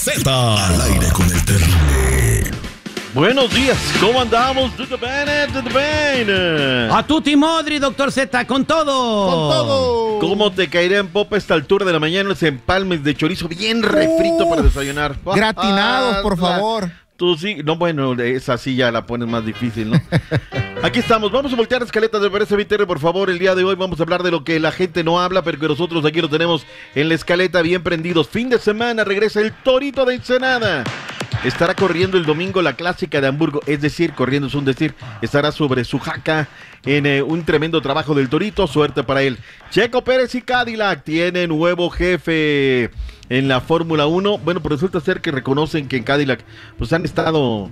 Z. Al aire con el terrible. Buenos días, ¿cómo andamos? A tutti modri, doctor Z, con todo. Con todo. ¿Cómo te caería en popa a esta altura de la mañana los empalmes de chorizo bien refrito para desayunar? Gratinados, por favor. Tú sí, no, bueno, esa sí ya la pones más difícil, ¿no? Aquí estamos, vamos a voltear escaletas de Pereza Viterre, por favor. El día de hoy vamos a hablar de lo que la gente no habla, pero que nosotros aquí lo tenemos en la escaleta bien prendidos. Fin de semana, regresa el Torito de Ensenada. Estará corriendo el domingo la clásica de Hamburgo, es decir, corriendo es un decir, estará sobre su jaca en un tremendo trabajo del Torito, suerte para él. Checo Pérez y Cadillac tienen nuevo jefe en la Fórmula 1. Bueno, pues resulta ser que reconocen que en Cadillac pues han estado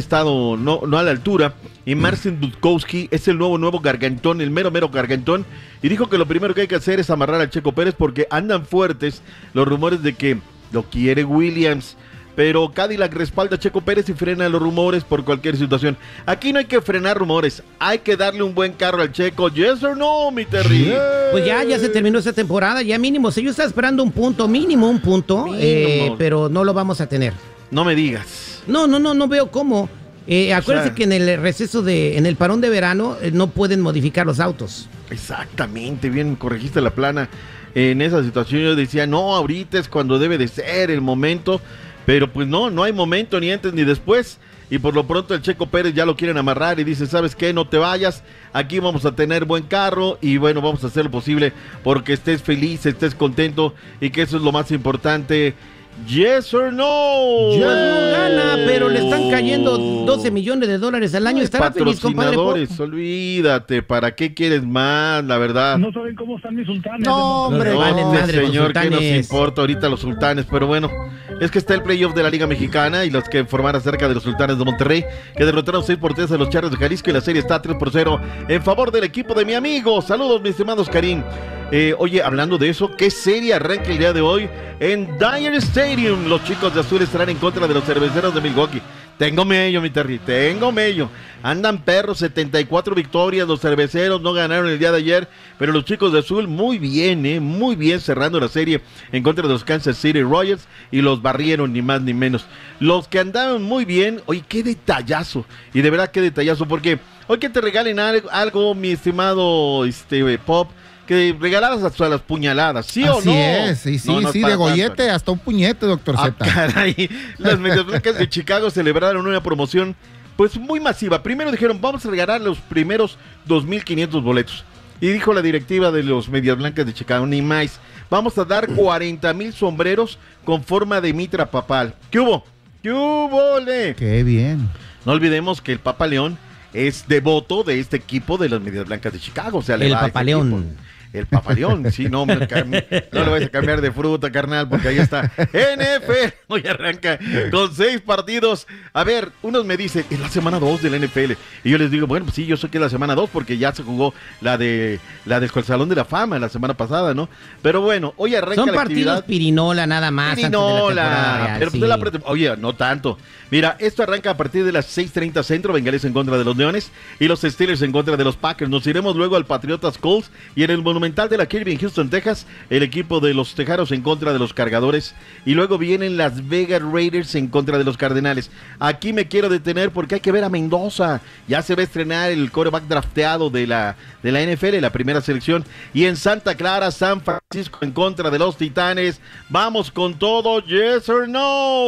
no a la altura, y Marcin Dudkowski es el nuevo gargantón, el mero gargantón, y dijo que lo primero que hay que hacer es amarrar al Checo Pérez porque andan fuertes los rumores de que lo quiere Williams. Pero Cadillac respalda a Checo Pérez y frena los rumores por cualquier situación. Aquí no hay que frenar rumores, hay que darle un buen carro al Checo. ¿Yes or no, mi Terry? Yes. Pues ya se terminó esta temporada, ya mínimo. Si yo estaba esperando un punto, mínimo un punto, pero no lo vamos a tener. No me digas. No veo cómo. Acuérdense que en el receso en el parón de verano, no pueden modificar los autos. Exactamente, bien corregiste la plana. En esa situación yo decía, no, ahorita es cuando debe de ser el momento. Pero pues no hay momento ni antes ni después. Y por lo pronto el Checo Pérez ya lo quieren amarrar y dice, ¿sabes qué? No te vayas, aquí vamos a tener buen carro y bueno, vamos a hacer lo posible porque estés feliz, estés contento y que eso es lo más importante. ¿Yes or no? Pues no gana, pero le están cayendo $12 millones al año. Estará feliz, compadre. Patrocinadores, olvídate, ¿para qué quieres más, la verdad? No saben cómo están mis sultanes. No, hombre, valen madre, señor, ¿qué nos sultanes. importa ahorita los sultanes? Pero bueno, es que está el playoff de la Liga Mexicana y los que informaron acerca de los sultanes de Monterrey, que derrotaron 6-3 a los Charros de Jalisco, y la serie está 3-0 en favor del equipo de mi amigo. Saludos, mis estimados Karim. Oye, hablando de eso, ¿qué serie arranca el día de hoy en Dyer Stadium? Los chicos de azul estarán en contra de los cerveceros de Milwaukee. Tengo mello, mi Terry, tengo mello. Andan perros, 74 victorias, los cerveceros no ganaron el día de ayer, pero los chicos de azul muy bien cerrando la serie en contra de los Kansas City Royals y los barrieron ni más ni menos. Los que andaban muy bien, oye, qué detallazo, y de verdad qué detallazo, porque hoy que te regalen algo, mi estimado Pop, que regaladas hasta las puñaladas, ¿sí o no? Así es, sí, de gollete tanto, hasta un puñete, doctor Z. Caray, las Medias Blancas de Chicago celebraron una promoción pues muy masiva. Primero dijeron, vamos a regalar los primeros 2,500 boletos. Y dijo la directiva de los Medias Blancas de Chicago, ni más, vamos a dar 40,000 sombreros con forma de mitra papal. ¿Qué hubo? ¿Qué hubo, le? Qué bien. No olvidemos que el Papa León es devoto de este equipo de las Medias Blancas de Chicago. O sea, el Papa León. El Papaleón, sí, no le vayas a cambiar de fruta, carnal, porque ahí está. NFL, hoy arranca con 6 partidos. A ver, unos me dicen, es la semana 2 de la NFL. Y yo les digo, bueno, pues sí, yo sé que es la semana 2 porque ya se jugó la del Salón de la Fama la semana pasada, ¿no? Pero bueno, hoy arranca la actividad. Son partidos pirinola nada más. Pirinola, pero sí. Oye, no tanto. Mira, esto arranca a partir de las 6:30 centro, Bengales en contra de los Leones y los Steelers en contra de los Packers. Nos iremos luego al Patriotas Colts y en el Monumental de la Kirby en Houston, Texas, el equipo de los Tejanos en contra de los Cargadores, y luego vienen Las Vegas Raiders en contra de los Cardenales. Aquí me quiero detener porque hay que ver a Mendoza. Ya se va a estrenar el quarterback drafteado de la NFL, la primera selección, y en Santa Clara, San Francisco en contra de los Titanes. Vamos con todo, yes or no.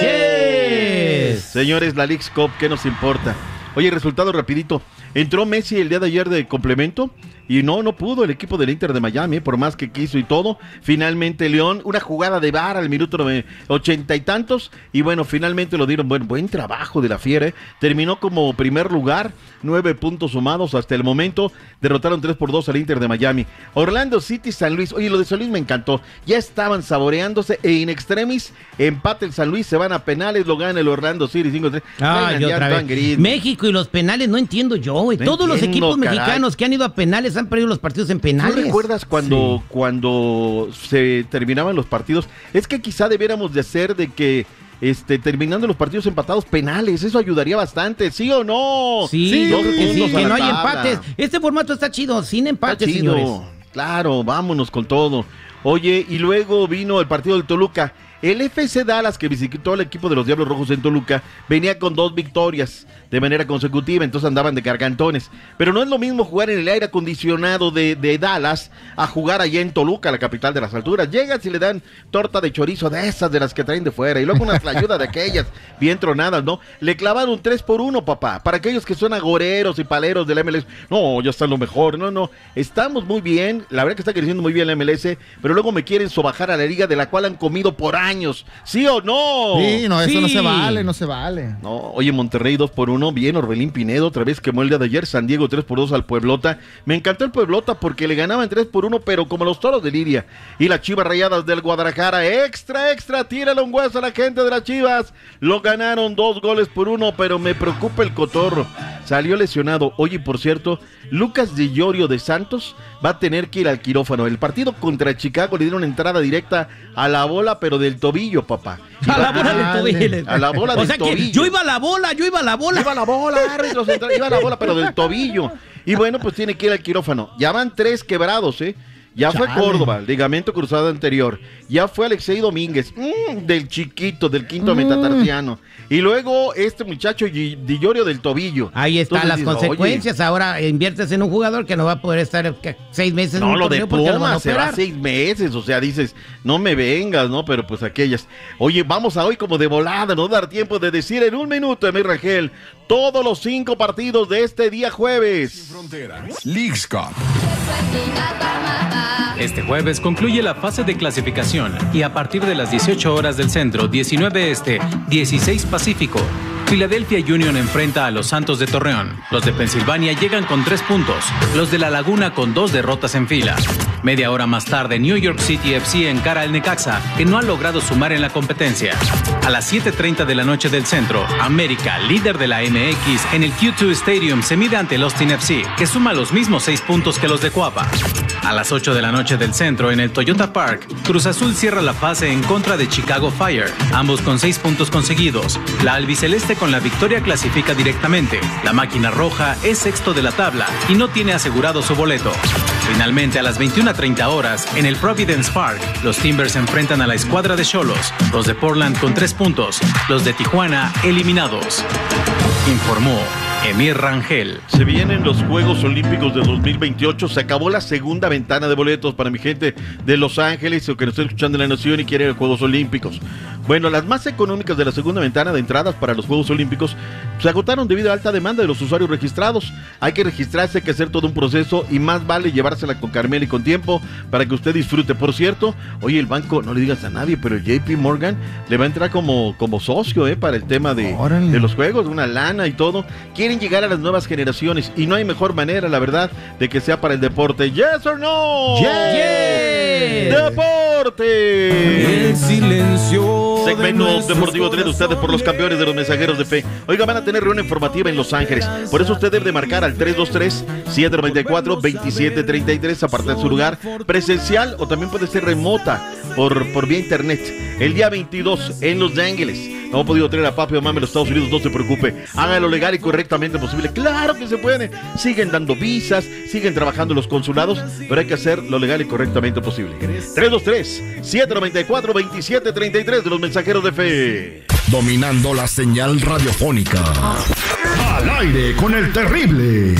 Yes. Señores, la Leagues Cup, ¿qué nos importa? Oye, resultado rapidito. Entró Messi el día de ayer de complemento y no pudo el equipo del Inter de Miami, por más que quiso y todo. Finalmente León, una jugada de VAR al minuto 80 y tantos, y bueno, finalmente lo dieron. Buen trabajo de la Fiera, terminó como primer lugar, 9 puntos sumados hasta el momento. Derrotaron 3-2 al Inter de Miami. Orlando City, San Luis. Oye, lo de San Luis me encantó, ya estaban saboreándose e in extremis, empate el San Luis, se van a penales, lo gana el Orlando City 5-3. México y los penales, no entiendo yo, güey. Todos los equipos mexicanos que han ido a penales han perdido los partidos en penales. ¿Tú recuerdas cuando se terminaban los partidos? Es que quizá debiéramos de hacer de que terminando los partidos empatados, penales, eso ayudaría bastante, ¿sí o no? Sí, yo creo que sí, que no hay empates. Este formato está chido, sin empates, señores. Claro, vámonos con todo. Oye, y luego vino el partido del Toluca. El FC Dallas, que visitó el equipo de los Diablos Rojos en Toluca, venía con 2 victorias de manera consecutiva, entonces andaban de gargantones. Pero no es lo mismo jugar en el aire acondicionado de Dallas a jugar allá en Toluca, la capital de las alturas. Llegan y le dan torta de chorizo de esas, de las que traen de fuera, y luego una tlayuda de aquellas, bien tronadas, ¿no? Le clavaron 3-1, papá, para aquellos que son agoreros y paleros del MLS. No, ya está lo mejor, no, estamos muy bien, la verdad que está creciendo muy bien la MLS, pero luego me quieren sobajar a la liga de la cual han comido por años, ¿sí o no? Sí, no, eso no se vale. No, oye, Monterrey 2-1, bien, Orbelín Pinedo, otra vez quemó el día de ayer, San Diego 3-2 al Pueblota. Me encantó el Pueblota porque le ganaban 3-1, pero como los Toros de Lidia. Y las Chivas Rayadas del Guadalajara, extra, tírale un hueso a la gente de las Chivas. Lo ganaron 2-1, pero me preocupa el cotorro. Salió lesionado. Oye, por cierto, Lucas Di Llorio de Santos va a tener que ir al quirófano. El partido contra Chicago le dieron entrada directa a la bola, pero del tobillo, papá. A la bola del tobillo. A la bola del tobillo. O sea que yo iba a la bola. Iba a la bola, pero del tobillo. Y bueno, pues tiene que ir al quirófano. Ya van 3 quebrados, Ya fue Córdoba, ligamento cruzado anterior. Ya fue Alexei Domínguez, del chiquito, del quinto metatarsiano. Y luego este muchacho Di Llorio del tobillo. Ahí están las consecuencias. Ahora inviertes en un jugador que no va a poder estar 6 meses en un torneo. No, lo de Pumas se va 6 meses. O sea, dices, no me vengas, ¿no? Pero pues aquellas. Oye, vamos a hoy como de volada, no dar tiempo de decir en un minuto, Emir Rangel, todos los 5 partidos de este día jueves. Sin fronteras, Leagues Cup. Este jueves concluye la fase de clasificación y a partir de las 18 horas del centro, 19 este, 16 pacífico, Philadelphia Union enfrenta a los Santos de Torreón. Los de Pensilvania llegan con 3 puntos, los de La Laguna con 2 derrotas en fila. Media hora más tarde, New York City FC encara al Necaxa, que no ha logrado sumar en la competencia. A las 7:30 de la noche del centro, América, líder de la MX, en el Q2 Stadium se mide ante el Austin FC, que suma los mismos 6 puntos que los de Coapa. A las 8 de la noche del centro, en el Toyota Park, Cruz Azul cierra la fase en contra de Chicago Fire, ambos con 6 puntos conseguidos. La albiceleste con la victoria clasifica directamente. La máquina roja es sexto de la tabla y no tiene asegurado su boleto. Finalmente, a las 21:30 horas, en el Providence Park, los Timbers enfrentan a la escuadra de Xolos, los de Portland con 3 puntos, los de Tijuana eliminados. Informó Emir Rangel. Se vienen los Juegos Olímpicos de 2028. Se acabó la segunda ventana de boletos para mi gente de Los Ángeles o que nos esté escuchando en La Nación y quiere Juegos Olímpicos. Bueno, las más económicas de la segunda ventana de entradas para los Juegos Olímpicos se agotaron debido a alta demanda de los usuarios registrados. Hay que registrarse, hay que hacer todo un proceso y más vale llevársela con Carmela y con tiempo para que usted disfrute. Por cierto, oye, el banco, no le digas a nadie, pero el JP Morgan le va a entrar como socio para el tema de los juegos, una lana y todo. Quieren llegar a las nuevas generaciones y no hay mejor manera, la verdad, de que sea para el deporte. ¿Yes or no? ¡Yes! ¡Deporte! El silencio. Segmento deportivo traído ustedes por los campeones de los mensajeros de fe. Oiga, van a tener reunión informativa en Los Ángeles. Por eso usted debe de marcar al 323-794-2733, apartar su lugar presencial o también puede ser remota por vía internet. El día 22 en Los Ángeles. No he podido traer a papi o mami a los Estados Unidos, no se preocupe. Hágalo legal y correctamente posible. Claro que se puede. Siguen dando visas, siguen trabajando los consulados, pero hay que hacer lo legal y correctamente posible. 323-794-2733 de los mensajeros de fe. Dominando la señal radiofónica. Al aire con el terrible.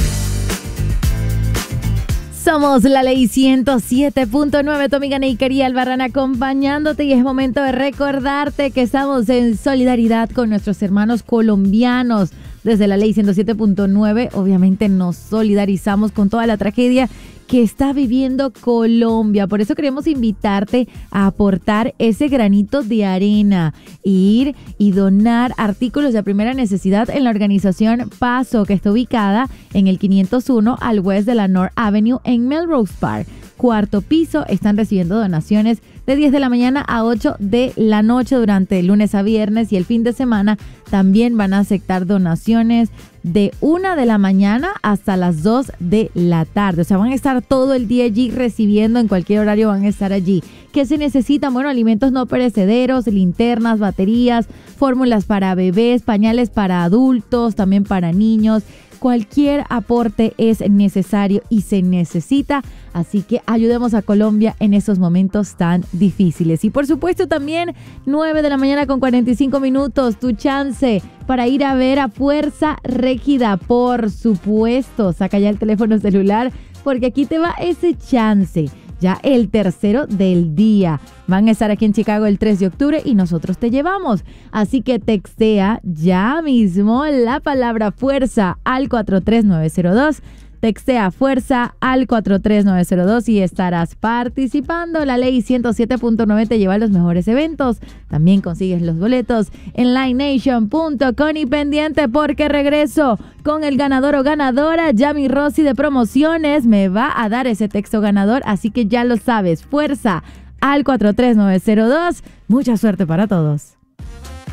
Somos la ley 107.9, tu amiga Neikari Albarrán acompañándote y es momento de recordarte que estamos en solidaridad con nuestros hermanos colombianos. Desde la ley 107.9 obviamente nos solidarizamos con toda la tragedia que está viviendo Colombia. Por eso queremos invitarte a aportar ese granito de arena, ir y donar artículos de primera necesidad en la organización Paso, que está ubicada en el 501 al west de la North Avenue en Melrose Park. 4º piso, están recibiendo donaciones de 10 de la mañana a 8 de la noche durante el lunes a viernes y el fin de semana también van a aceptar donaciones de 1 de la mañana hasta las 2 de la tarde. O sea, van a estar todo el día allí recibiendo, en cualquier horario van a estar allí. ¿Qué se necesitan? Bueno, alimentos no perecederos, linternas, baterías, fórmulas para bebés, pañales para adultos, también para niños, Cualquier aporte es necesario y se necesita, así que ayudemos a Colombia en esos momentos tan difíciles. Y por supuesto también 9 de la mañana con 45 minutos, tu chance para ir a ver a Fuerza Régida, por supuesto. Saca ya el teléfono celular porque aquí te va ese chance. Ya el tercero del día. Van a estar aquí en Chicago el 3 de octubre y nosotros te llevamos. Así que textea ya mismo la palabra fuerza al 43902. Textea fuerza al 43902 y estarás participando. La ley 107.9 te lleva a los mejores eventos. También consigues los boletos en livenation.com y pendiente porque regreso con el ganador o ganadora. Yami Rossi de Promociones me va a dar ese texto ganador, así que ya lo sabes. Fuerza al 43902. Mucha suerte para todos.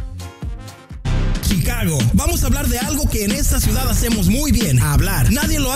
Chicago, vamos a hablar de algo que en esta ciudad hacemos muy bien, hablar. Nadie lo